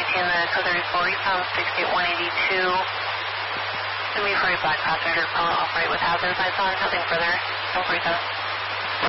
maintain the code 34, pound 68182. Going to be for a black passenger, phone operate with hazard lights on, nothing further. 1047.